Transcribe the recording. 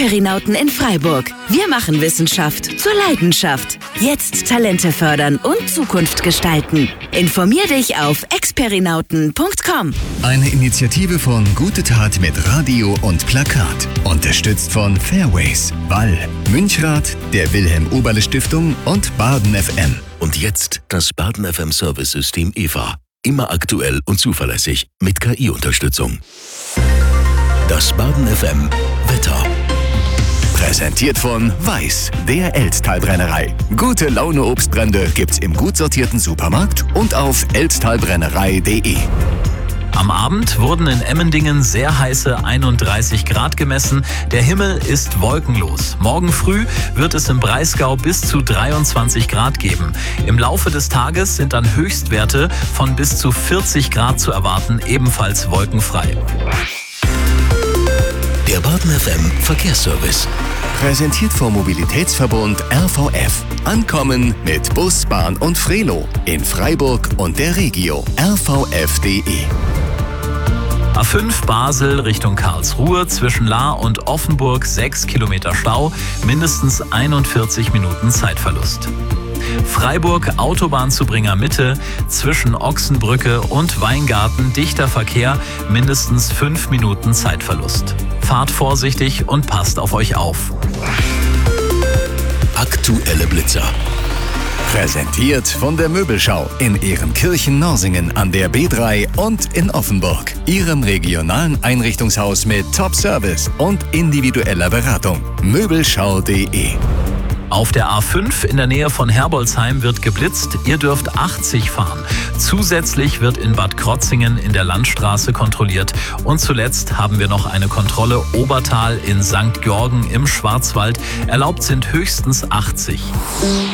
Experinauten in Freiburg. Wir machen Wissenschaft zur Leidenschaft. Jetzt Talente fördern und Zukunft gestalten. Informier dich auf experinauten.com. Eine Initiative von Gute Tat mit Radio und Plakat. Unterstützt von Fairways, Wall, Münchrath, der Wilhelm-Oberle-Stiftung und Baden FM. Und jetzt das Baden FM Service-System EVA. Immer aktuell und zuverlässig mit KI-Unterstützung. Das Baden FM Wetter. Präsentiert von Weiß, der Elztal-Brennerei. Gute Laune Obstbrände gibt's im gut sortierten Supermarkt und auf elztalbrennerei.de. Am Abend wurden in Emmendingen sehr heiße 31 Grad gemessen. Der Himmel ist wolkenlos. Morgen früh wird es im Breisgau bis zu 23 Grad geben. Im Laufe des Tages sind dann Höchstwerte von bis zu 40 Grad zu erwarten, ebenfalls wolkenfrei. Der Baden FM Verkehrsservice. Präsentiert vom Mobilitätsverbund RVF. Ankommen mit Bus, Bahn und Frelo. In Freiburg und der Regio. rvf.de. A5 Basel Richtung Karlsruhe, zwischen Lahr und Offenburg 6 Kilometer Stau, mindestens 41 Minuten Zeitverlust. Freiburg Autobahnzubringer Mitte, zwischen Ochsenbrücke und Weingarten dichter Verkehr, mindestens 5 Minuten Zeitverlust. Fahrt vorsichtig und passt auf euch auf. Aktuelle Blitzer. Präsentiert von der Möbelschau in Ehrenkirchen-Norsingen an der B3 und in Offenburg. Ihrem regionalen Einrichtungshaus mit Top-Service und individueller Beratung. Möbelschau.de. Auf der A5 in der Nähe von Herbolzheim wird geblitzt. Ihr dürft 80 fahren. Zusätzlich wird in Bad Krotzingen in der Landstraße kontrolliert. Und zuletzt haben wir noch eine Kontrolle Obertal in St. Georgen im Schwarzwald. Erlaubt sind höchstens 80.